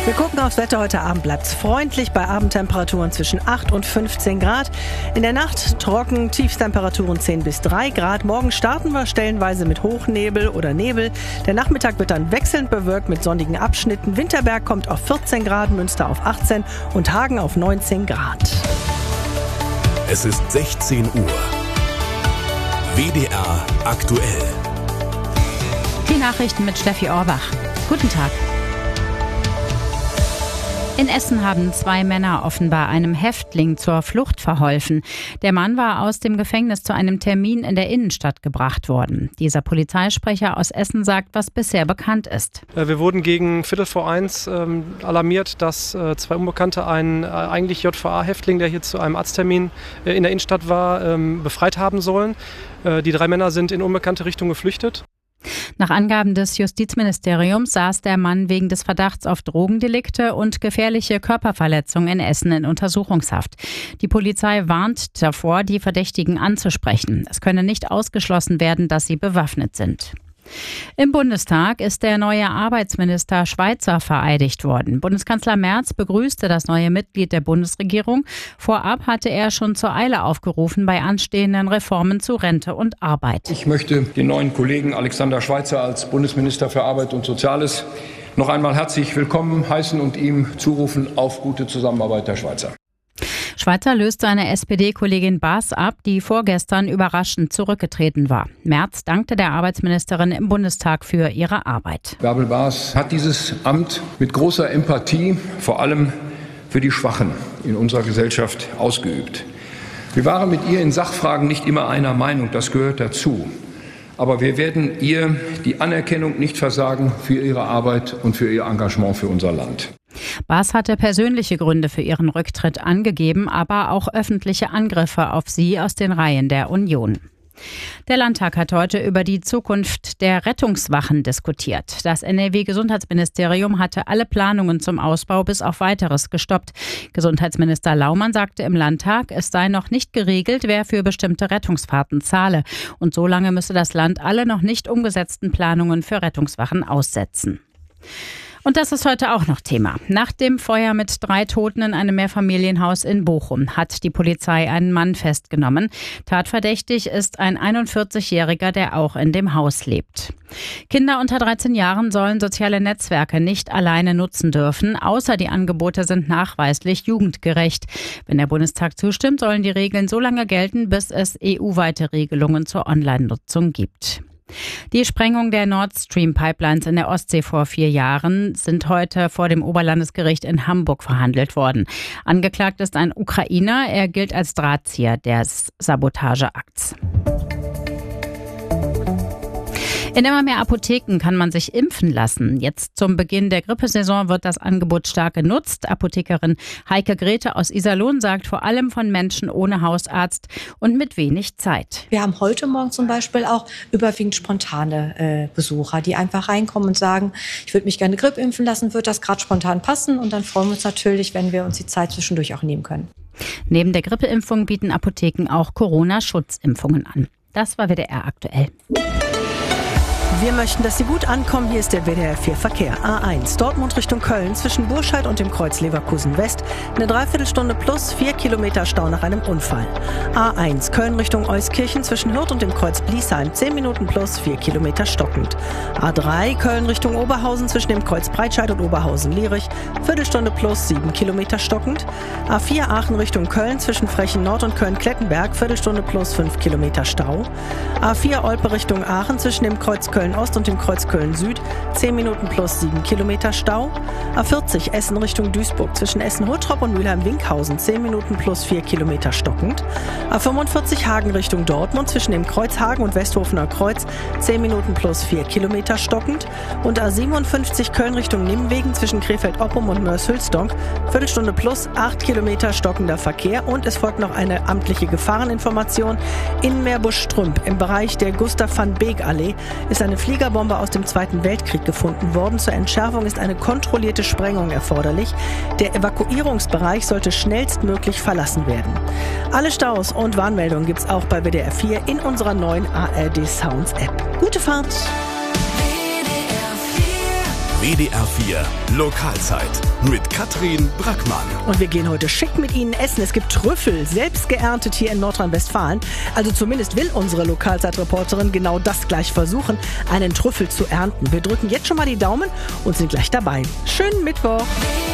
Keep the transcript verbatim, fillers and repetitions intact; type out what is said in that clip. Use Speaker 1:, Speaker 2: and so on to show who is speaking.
Speaker 1: Wir gucken aufs Wetter. Heute Abend bleibt es freundlich bei Abendtemperaturen zwischen acht und fünfzehn Grad. In der Nacht trocken, Tiefstemperaturen zehn bis drei Grad. Morgen starten wir stellenweise mit Hochnebel oder Nebel. Der Nachmittag wird dann wechselnd bewölkt mit sonnigen Abschnitten. Winterberg kommt auf vierzehn Grad, Münster auf achtzehn und Hagen auf neunzehn Grad.
Speaker 2: Es ist sechzehn Uhr. W D R aktuell.
Speaker 3: Die Nachrichten mit Steffi Orbach. Guten Tag. In Essen haben zwei Männer offenbar einem Häftling zur Flucht verholfen. Der Mann war aus dem Gefängnis zu einem Termin in der Innenstadt gebracht worden. Dieser Polizeisprecher aus Essen sagt, was bisher bekannt ist.
Speaker 4: Wir wurden gegen Viertel vor eins ähm, alarmiert, dass äh, zwei Unbekannte einen äh, eigentlich J V A-Häftling, der hier zu einem Arzttermin äh, in der Innenstadt war, ähm, befreit haben sollen. Äh, die drei Männer sind in unbekannte Richtung geflüchtet.
Speaker 3: Nach Angaben des Justizministeriums saß der Mann wegen des Verdachts auf Drogendelikte und gefährliche Körperverletzung in Essen in Untersuchungshaft. Die Polizei warnt davor, die Verdächtigen anzusprechen. Es könne nicht ausgeschlossen werden, dass sie bewaffnet sind. Im Bundestag ist der neue Arbeitsminister Schweizer vereidigt worden. Bundeskanzler Merz begrüßte das neue Mitglied der Bundesregierung. Vorab hatte er schon zur Eile aufgerufen bei anstehenden Reformen zu Rente und Arbeit.
Speaker 5: Ich möchte den neuen Kollegen Alexander Schweitzer als Bundesminister für Arbeit und Soziales noch einmal herzlich willkommen heißen und ihm zurufen auf gute Zusammenarbeit, Herr Schweitzer.
Speaker 3: Schweitzer löst seine S P D-Kollegin Baas ab, die vorgestern überraschend zurückgetreten war. Merz dankte der Arbeitsministerin im Bundestag für ihre Arbeit.
Speaker 5: Bärbel Baas hat dieses Amt mit großer Empathie, vor allem für die Schwachen in unserer Gesellschaft, ausgeübt. Wir waren mit ihr in Sachfragen nicht immer einer Meinung, das gehört dazu. Aber wir werden ihr die Anerkennung nicht versagen für ihre Arbeit und für ihr Engagement für unser Land.
Speaker 3: Baas hatte persönliche Gründe für ihren Rücktritt angegeben, aber auch öffentliche Angriffe auf sie aus den Reihen der Union. Der Landtag hat heute über die Zukunft der Rettungswachen diskutiert. Das N R W-Gesundheitsministerium hatte alle Planungen zum Ausbau bis auf Weiteres gestoppt. Gesundheitsminister Laumann sagte im Landtag, es sei noch nicht geregelt, wer für bestimmte Rettungsfahrten zahle. Und so lange müsse das Land alle noch nicht umgesetzten Planungen für Rettungswachen aussetzen. Und das ist heute auch noch Thema. Nach dem Feuer mit drei Toten in einem Mehrfamilienhaus in Bochum hat die Polizei einen Mann festgenommen. Tatverdächtig ist ein einundvierzigjähriger, der auch in dem Haus lebt. Kinder unter dreizehn Jahren sollen soziale Netzwerke nicht alleine nutzen dürfen, außer die Angebote sind nachweislich jugendgerecht. Wenn der Bundestag zustimmt, sollen die Regeln so lange gelten, bis es E U-weite Regelungen zur Online-Nutzung gibt. Die Sprengung der Nord Stream Pipelines in der Ostsee vor vier Jahren sind heute vor dem Oberlandesgericht in Hamburg verhandelt worden. Angeklagt ist ein Ukrainer. Er gilt als Drahtzieher des Sabotageakts. In immer mehr Apotheken kann man sich impfen lassen. Jetzt zum Beginn der Grippesaison wird das Angebot stark genutzt. Apothekerin Heike Grete aus Iserlohn sagt, vor allem von Menschen ohne Hausarzt und mit wenig Zeit.
Speaker 6: Wir haben heute Morgen zum Beispiel auch überwiegend spontane äh, Besucher, die einfach reinkommen und sagen, ich würde mich gerne Grippe impfen lassen, wird das gerade spontan passen? Und dann freuen wir uns natürlich, wenn wir uns die Zeit zwischendurch auch nehmen können.
Speaker 3: Neben der Grippeimpfung bieten Apotheken auch Corona-Schutzimpfungen an. Das war W D R aktuell.
Speaker 1: Wir möchten, dass Sie gut ankommen. Hier ist der W D R vier Verkehr. A eins, Dortmund Richtung Köln, zwischen Burscheid und dem Kreuz Leverkusen West. Eine Dreiviertelstunde plus vier Kilometer Stau nach einem Unfall. A eins, Köln Richtung Euskirchen, zwischen Hürth und dem Kreuz Bliesheim. zehn Minuten plus vier Kilometer stockend. A drei, Köln Richtung Oberhausen, zwischen dem Kreuz Breitscheid und Oberhausen-Lierich. Viertelstunde plus sieben Kilometer stockend. A vier, Aachen Richtung Köln, zwischen Frechen Nord und Köln-Klettenberg. Viertelstunde plus fünf Kilometer Stau. A vier, Olpe Richtung Aachen, zwischen dem Kreuz Köln Ost und dem Kreuz Köln-Süd, zehn Minuten plus sieben Kilometer Stau. A vierzig Essen Richtung Duisburg, zwischen Essen-Huttrop und Mülheim-Winkhausen, zehn Minuten plus vier Kilometer stockend. A fünfundvierzig Hagen Richtung Dortmund, zwischen dem Kreuz Hagen und Westhofener Kreuz, zehn Minuten plus vier Kilometer stockend. Und A siebenundfünfzig Köln Richtung Nimwegen, zwischen Krefeld-Oppum und Mörs-Hülsdonk, Viertelstunde plus acht Kilometer stockender Verkehr. Und es folgt noch eine amtliche Gefahreninformation. In Meerbusch-Strümp, im Bereich der Gustav-van-Beek-Allee, ist eine Fliegerbombe aus dem Zweiten Weltkrieg gefunden worden. Zur Entschärfung ist eine kontrollierte Sprengung erforderlich. Der Evakuierungsbereich sollte schnellstmöglich verlassen werden. Alle Staus und Warnmeldungen gibt es auch bei W D R vier in unserer neuen A R D Sounds App. Gute Fahrt!
Speaker 7: W D R vier
Speaker 2: W D R vier Lokalzeit mit Katrin Brackmann.
Speaker 1: Und wir gehen heute schick mit Ihnen essen. Es gibt Trüffel, selbst geerntet hier in Nordrhein-Westfalen. Also zumindest will unsere Lokalzeitreporterin genau das gleich versuchen, einen Trüffel zu ernten. Wir drücken jetzt schon mal die Daumen und sind gleich dabei. Schönen Mittwoch!